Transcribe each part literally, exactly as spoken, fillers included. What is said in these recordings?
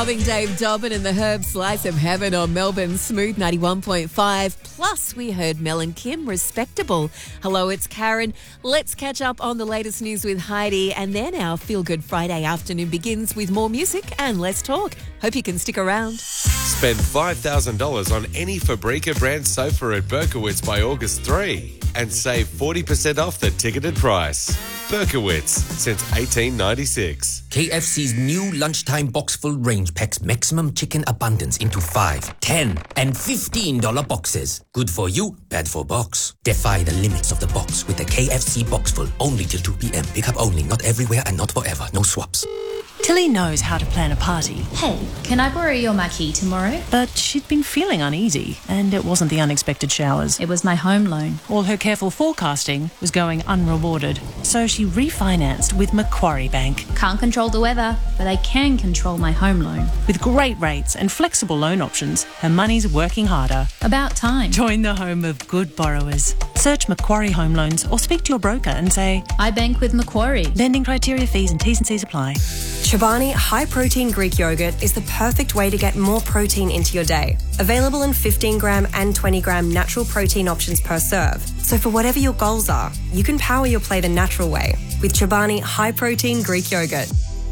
Loving Dave Dobbin and the Herb Slice of Heaven on Melbourne Smooth ninety-one point five. Plus, we heard Mel and Kim, Respectable. Hello, it's Karen. Let's catch up on the latest news with Heidi. And then our Feel Good Friday afternoon begins with more music and less talk. Hope you can stick around. Spend five thousand dollars on any Fabrica brand sofa at Berkowitz by August third and save forty percent off the ticketed price. Berkowitz, since eighteen ninety-six. K F C's new lunchtime box full range packs maximum chicken abundance into five, ten, and fifteen dollar boxes. Good for you, bad for box. Defy the limits of the box with the K F C box full only till two p.m. Pick up only, not everywhere and not forever. No swaps. Tilly knows how to plan a party. Hey, can I borrow your marquee tomorrow? But she'd been feeling uneasy, and it wasn't the unexpected showers. It was my home loan. All her careful forecasting was going unrewarded. So she refinanced with Macquarie Bank. Can't control the weather, but I can control my home loan. With great rates and flexible loan options, her money's working harder. About time. Join the home of good borrowers. Search Macquarie Home Loans or speak to your broker and say, I bank with Macquarie. Lending criteria, fees and T's and C's apply. Chobani high-protein Greek yogurt is the perfect way to get more protein into your day. Available in fifteen gram and twenty gram natural protein options per serve. So for whatever your goals are, you can power your play the natural way with Chobani high-protein Greek yogurt.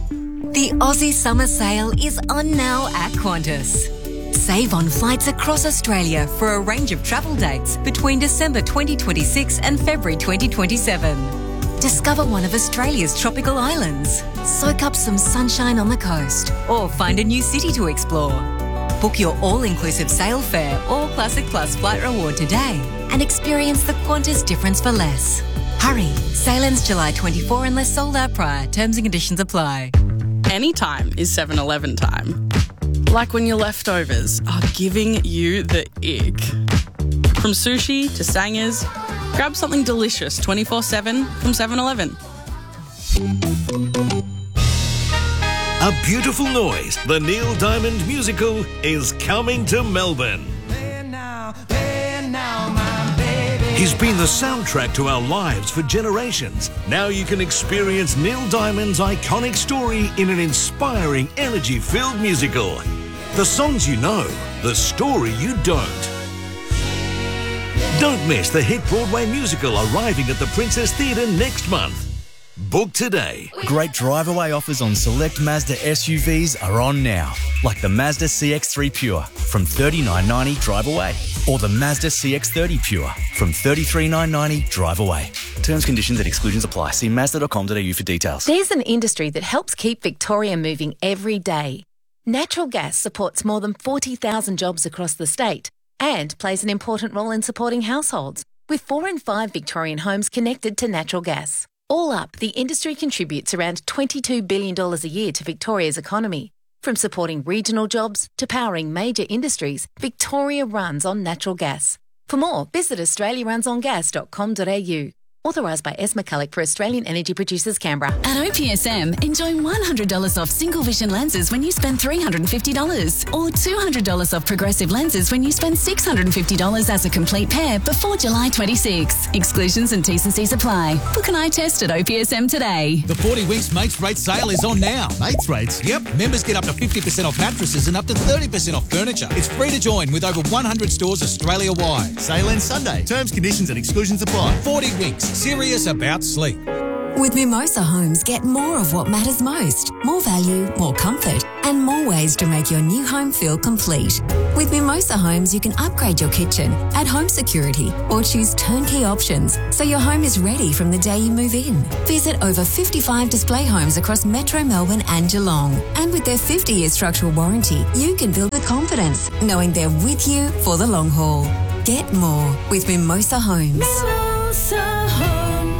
The Aussie Summer Sale is on now at Qantas. Save on flights across Australia for a range of travel dates between December twenty twenty-six and February twenty twenty-seven. Discover one of Australia's tropical islands. Soak up some sunshine on the coast or find a new city to explore. Book your all-inclusive sail fare or Classic Plus flight reward today and experience the Qantas difference for less. Hurry, sail ends July twenty-fourth unless sold out prior. Terms and conditions apply. Anytime is seven eleven time. Like when your leftovers are giving you the ick. From sushi to sangers, grab something delicious twenty-four seven from seven eleven. A Beautiful Noise, the Neil Diamond musical, is coming to Melbourne. He's been the soundtrack to our lives for generations. Now you can experience Neil Diamond's iconic story in an inspiring, energy-filled musical. The songs you know, the story you don't. Don't miss the hit Broadway musical arriving at the Princess Theatre next month. Book today. Great drive-away offers on select Mazda S U Vs are on now, like the Mazda C X three Pure from thirty-nine ninety drive away, or the Mazda C X thirty Pure from thirty-three nine ninety drive away. Terms, conditions and exclusions apply. See mazda dot com dot a u for details. There's an industry that helps keep Victoria moving every day. Natural gas supports more than forty thousand jobs across the state and plays an important role in supporting households, with four in five Victorian homes connected to natural gas. All up, the industry contributes around twenty-two billion dollars a year to Victoria's economy. From supporting regional jobs to powering major industries, Victoria runs on natural gas. For more, visit australia runs on gas dot com dot a u. Authorised by S. McCulloch for Australian Energy Producers, Canberra. At O P S M, enjoy one hundred dollars off single vision lenses when you spend three hundred fifty dollars or two hundred dollars off progressive lenses when you spend six hundred fifty dollars as a complete pair before July twenty-sixth. Exclusions and T's and C's apply. Book an eye test at O P S M today. The forty Winks Mates Rates sale is on now. Mates Rates? Yep. Members get up to fifty percent off mattresses and up to thirty percent off furniture. It's free to join with over one hundred stores Australia-wide. Sale ends Sunday. Terms, conditions and exclusions apply. forty Winks. Serious about sleep. With Mimosa Homes, get more of what matters most. More value, more comfort, and more ways to make your new home feel complete. With Mimosa Homes, you can upgrade your kitchen, add home security, or choose turnkey options so your home is ready from the day you move in. Visit over fifty-five display homes across Metro Melbourne and Geelong. And with their fifty-year structural warranty, you can build with confidence, knowing they're with you for the long haul. Get more with Mimosa Homes. Mimosa Homes.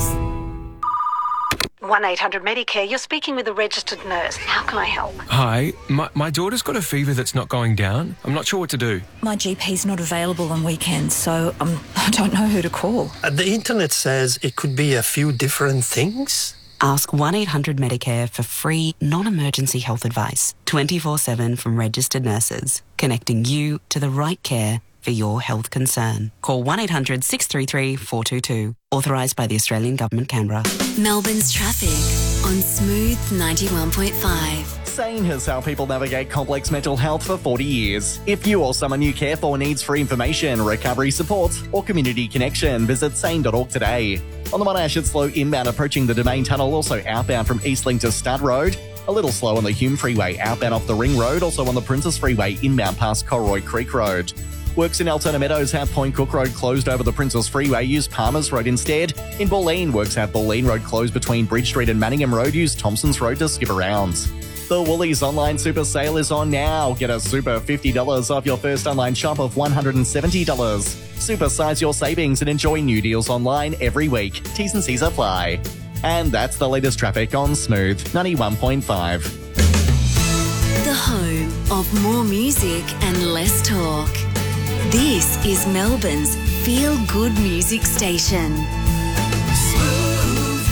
one eight hundred Medicare, you're speaking with a registered nurse. How can I help? Hi, my, my daughter's got a fever that's not going down. I'm not sure what to do. My G P's not available on weekends, so um, I don't know who to call. Uh, the internet says it could be a few different things. Ask one eight hundred Medicare for free, non-emergency health advice, twenty-four seven from registered nurses, connecting you to the right care for your health concern. Call one eight hundred six three three four two two. Authorised by the Australian Government, Canberra. Melbourne's traffic on Smooth ninety-one point five. SANE has helped people navigate complex mental health for forty years. If you or someone you care for needs free information, recovery support, or community connection, visit sane dot org today. On the Monash, it's slow inbound approaching the Domain Tunnel, also outbound from Eastlink to Stud Road. A little slow on the Hume Freeway, outbound off the Ring Road, also on the Princess Freeway, inbound past Colroy Creek Road. Works in Altona Meadows have Point Cook Road closed over the Princess Freeway. Use Palmers Road instead. In Bulleen, works have Bulleen Road closed between Bridge Street and Manningham Road. Use Thompson's Road to skip around. The Woolies online super sale is on now. Get a super fifty dollars off your first online shop of one hundred seventy dollars. Supersize your savings and enjoy new deals online every week. T's and C's apply. And that's the latest traffic on Smooth ninety-one point five. The home of more music and less talk. This is Melbourne's feel-good music station. Smooth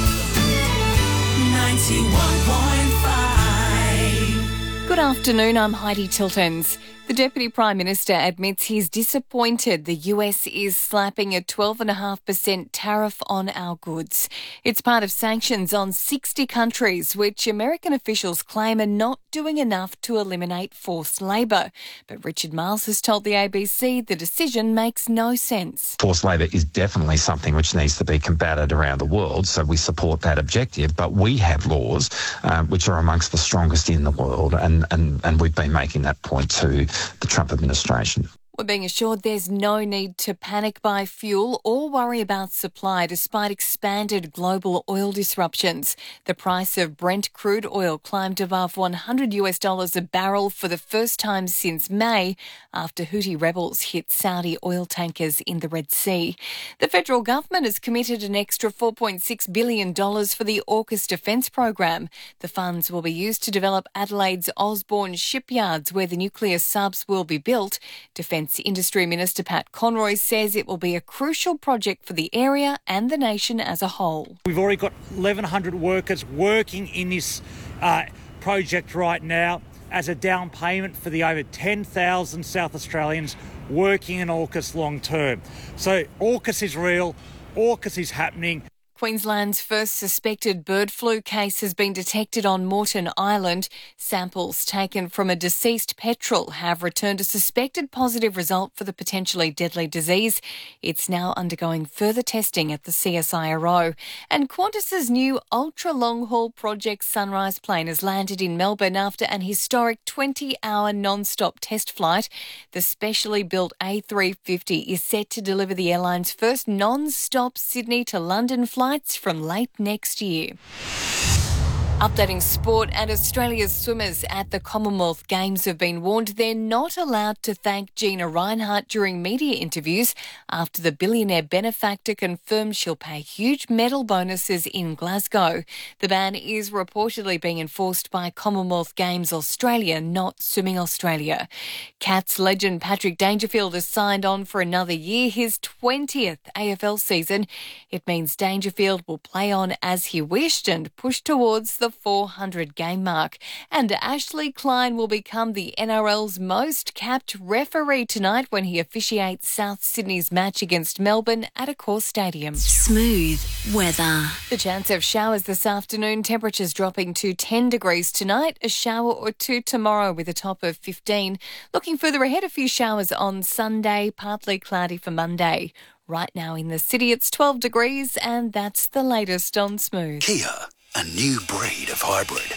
ninety-one point five. Good afternoon, I'm Heidi Tiltons. The Deputy Prime Minister admits he's disappointed the U S is slapping a twelve point five percent tariff on our goods. It's part of sanctions on sixty countries, which American officials claim are not doing enough to eliminate forced labour. But Richard Miles has told the A B C the decision makes no sense. Forced labour is definitely something which needs to be combated around the world, so we support that objective. But we have laws uh, which are amongst the strongest in the world, and, and, and we've been making that point to the Trump administration. We're being assured there's no need to panic buy fuel or worry about supply despite expanded global oil disruptions. The price of Brent crude oil climbed above one hundred US dollars a barrel for the first time since May after Houthi rebels hit Saudi oil tankers in the Red Sea. The federal government has committed an extra four point six billion dollars for the AUKUS defence program. The funds will be used to develop Adelaide's Osborne shipyards where the nuclear subs will be built. Defence Industry Minister Pat Conroy says it will be a crucial project for the area and the nation as a whole. We've already got eleven hundred workers working in this uh, project right now as a down payment for the over ten thousand South Australians working in AUKUS long term. So AUKUS is real, AUKUS is happening. Queensland's first suspected bird flu case has been detected on Moreton Island. Samples taken from a deceased petrel have returned a suspected positive result for the potentially deadly disease. It's now undergoing further testing at the C S I R O. And Qantas's new ultra-long-haul Project Sunrise plane has landed in Melbourne after an historic twenty-hour non-stop test flight. The specially built A three fifty is set to deliver the airline's first non-stop Sydney to London flight from late next year. Updating sport, and Australia's swimmers at the Commonwealth Games have been warned they're not allowed to thank Gina Rinehart during media interviews after the billionaire benefactor confirmed she'll pay huge medal bonuses in Glasgow. The ban is reportedly being enforced by Commonwealth Games Australia, not Swimming Australia. Cats legend Patrick Dangerfield has signed on for another year, his twentieth A F L season. It means Dangerfield will play on as he wished and push towards the four hundred game mark. And Ashley Klein will become the N R L's most capped referee tonight when he officiates South Sydney's match against Melbourne at Accor Stadium. Smooth weather. The chance of showers this afternoon, temperatures dropping to ten degrees tonight, a shower or two tomorrow with a top of fifteen. Looking further ahead, a few showers on Sunday, partly cloudy for Monday. Right now in the city, it's twelve degrees, and that's the latest on Smooth. Kia, a new breed of hybrid.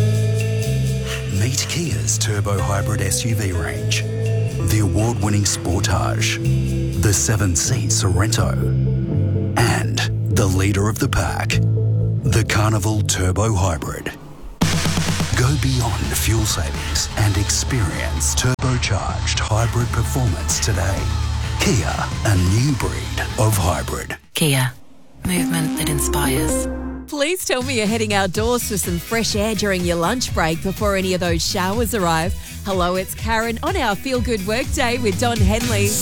Meet Kia's turbo hybrid S U V range. The award-winning Sportage, the seven-seat Sorento, and the leader of the pack, the Carnival Turbo Hybrid. Go beyond fuel savings and experience turbocharged hybrid performance today. Kia, a new breed of hybrid. Kia, movement that inspires. Please tell me you're heading outdoors for some fresh air during your lunch break before any of those showers arrive. Hello, it's Karen on our Feel Good Workday with Don Henley.